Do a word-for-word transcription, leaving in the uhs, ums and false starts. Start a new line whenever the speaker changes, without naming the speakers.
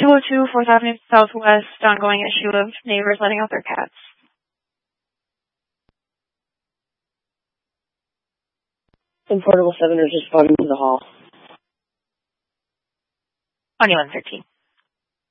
two oh two fourth Avenue Southwest, ongoing issue of neighbors letting out their cats.
And Portable seven is responding to the hall.
twenty-one thirteen.